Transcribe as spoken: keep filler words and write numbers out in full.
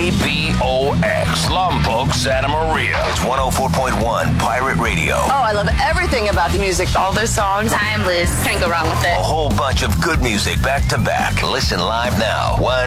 K B O X, Lombok, Santa Maria. It's one oh four point one Pirate Radio. Oh, I love everything about the music. All those songs, timeless. Can't go wrong with it. A whole bunch of good music back to back. Listen live now. one